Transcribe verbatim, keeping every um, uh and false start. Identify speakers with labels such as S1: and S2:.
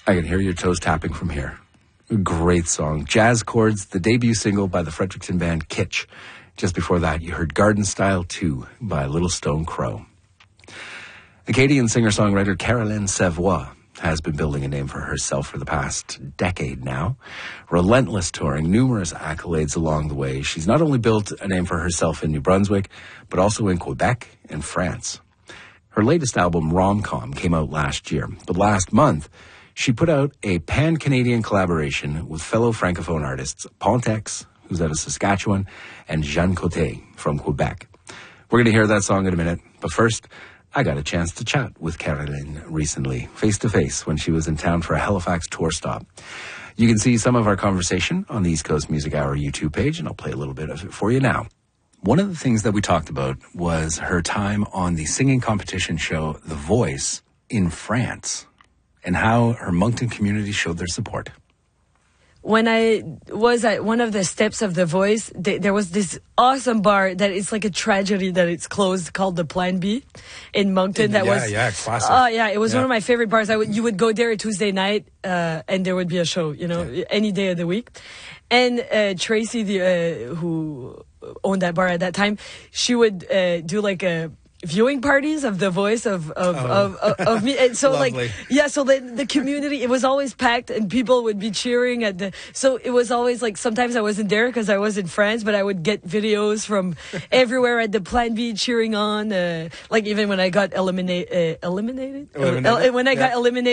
S1: I can hear your toes tapping from here. Great song. Jazz Chords, the debut single by the Fredericton band Kitsch. Just before that, you heard Garden Style two by Little Stone Crow. Acadian singer-songwriter Caroline Savoie has been building a name for herself for the past decade now. Relentless touring, numerous accolades along the way. She's not only built a name for herself in New Brunswick, but also in Quebec and France. Her latest album, Rom-Com, came out last year. But last month, she put out a pan-Canadian collaboration with fellow Francophone artists Pontex, who's out of Saskatchewan, and Jeanne Côté from Quebec. We're going to hear that song in a minute, but first, I got a chance to chat with Caroline recently, face-to-face, when she was in town for a Halifax tour stop. You can see some of our conversation on the East Coast Music Hour YouTube page, and I'll play a little bit of it for you now. One of the things that we talked about was her time on the singing competition show The Voice in France, and how her Moncton community showed their support.
S2: When I was at one of the steps of The Voice, th- there was this awesome bar that it's like a tragedy that it's closed, called the Plan B in Moncton. That
S3: yeah,
S2: was
S3: yeah, classic.
S2: Oh, uh, yeah, it was
S3: yeah.
S2: one of my favorite bars. I would, you would go there a Tuesday night, uh, and there would be a show, you know, yeah. any day of the week. And uh, Tracy, the uh, who owned that bar at that time, she would uh, do like a viewing parties of The Voice of of,
S3: oh.
S2: of, of, of me, and so
S3: Lovely.
S2: like yeah, so the the community, it was always packed, and people would be cheering at the. So it was always like, sometimes I wasn't there because I was in France, but I would get videos from everywhere at the Plan B cheering on. Uh, like even when I got eliminate, uh, eliminated,
S3: eliminated,
S2: uh, when I
S3: yeah.
S2: got eliminated.